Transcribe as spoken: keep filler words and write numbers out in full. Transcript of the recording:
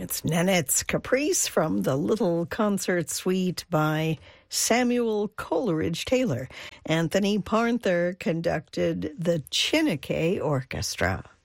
It's Nanette's Caprice from the Little Concert Suite by Samuel Coleridge Taylor. Anthony Parnther conducted the Chineke Orchestra.